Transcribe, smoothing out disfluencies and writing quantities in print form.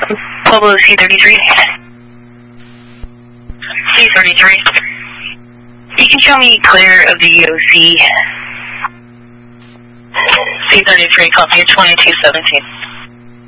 Pueblo C33. C33. You can show me clear of the UOC. C33, copy 2217.